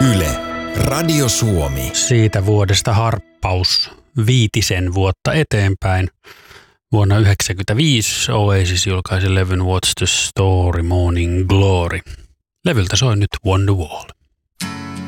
Yle, Radio Suomi. Siitä vuodesta harppaus 5 vuotta eteenpäin. Vuonna 1995 Oasis julkaisi levyn What's the Story Morning Glory. Levyltä soi nyt Wonderwall.